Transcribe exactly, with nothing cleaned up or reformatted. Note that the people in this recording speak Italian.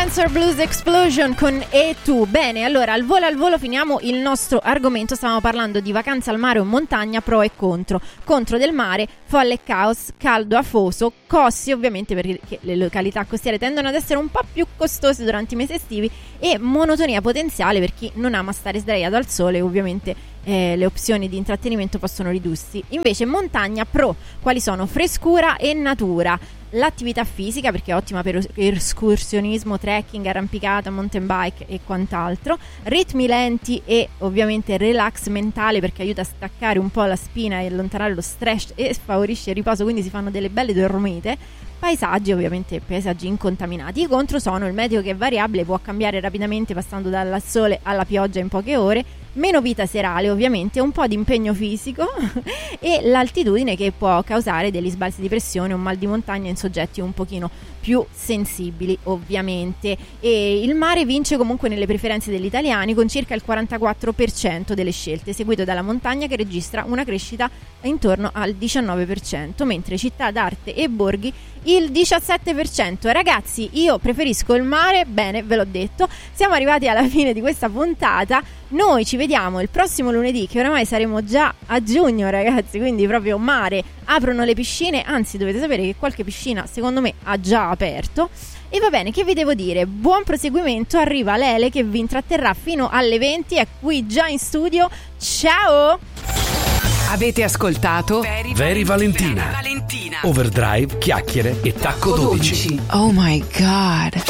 Spencer Blues Explosion con E tu. Bene, allora al volo al volo finiamo il nostro argomento. Stavamo parlando di vacanza al mare o montagna, pro e contro. Contro del mare, folle e caos, caldo afoso, costi ovviamente perché le località costiere tendono ad essere un po' più costose durante i mesi estivi, e monotonia potenziale per chi non ama stare sdraiato al sole. Ovviamente eh, le opzioni di intrattenimento possono ridursi. Invece montagna, pro, quali sono? Frescura e natura. L'attività fisica, perché è ottima per escursionismo, trekking, arrampicata, mountain bike e quant'altro. Ritmi lenti e ovviamente relax mentale, perché aiuta a staccare un po' la spina e allontanare lo stress e favorisce il riposo, quindi si fanno delle belle dormite. Paesaggi, ovviamente paesaggi incontaminati. I contro sono il meteo, che è variabile, può cambiare rapidamente passando dal sole alla pioggia in poche ore, meno vita serale ovviamente, un po' di impegno fisico e l'altitudine, che può causare degli sbalzi di pressione o mal di montagna in soggetti un pochino più sensibili ovviamente. E il mare vince comunque nelle preferenze degli italiani con circa il quarantaquattro per cento delle scelte, seguito dalla montagna che registra una crescita intorno al diciannove per cento, mentre città d'arte e borghi il diciassette per cento. Ragazzi, io preferisco il mare, bene, ve l'ho detto. Siamo arrivati alla fine di questa puntata. Noi ci vediamo il prossimo lunedì, che oramai saremo già a giugno, ragazzi, quindi proprio mare, aprono le piscine, anzi dovete sapere che qualche piscina secondo me ha già aperto. E va bene, che vi devo dire? Buon proseguimento, arriva Lele che vi intratterrà fino alle venti, è qui già in studio. Ciao! Avete ascoltato Very, Very Valentina. Valentina. Overdrive, chiacchiere e tacco dodici. Oh my God.